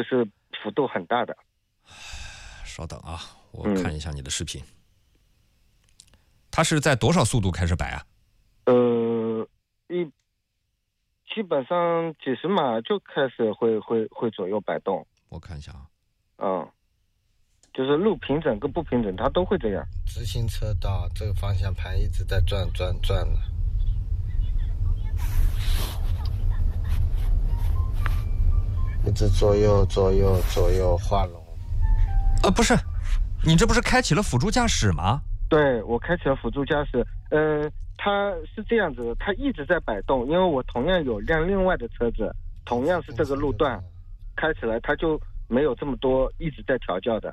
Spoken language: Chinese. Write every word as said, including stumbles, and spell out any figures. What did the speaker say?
是幅度很大的。 稍等啊，我看一下你的视频。嗯、它是在多少速度开始摆啊？ 呃，一基本上几十码就开始会会会左右摆动。 我看一下啊。 嗯，就是路平整跟不平整，它都会这样。 直行车道这个方向盘一直在转转转的。一直左右左右左右画龙。 呃，不是，你这不是开启了辅助驾驶吗？ 对，我开启了辅助驾驶。嗯、呃，它是这样子，它一直在摆动，因为我同样有辆另外的车子，同样是这个路段，开起来它就没有这么多一直在调教的。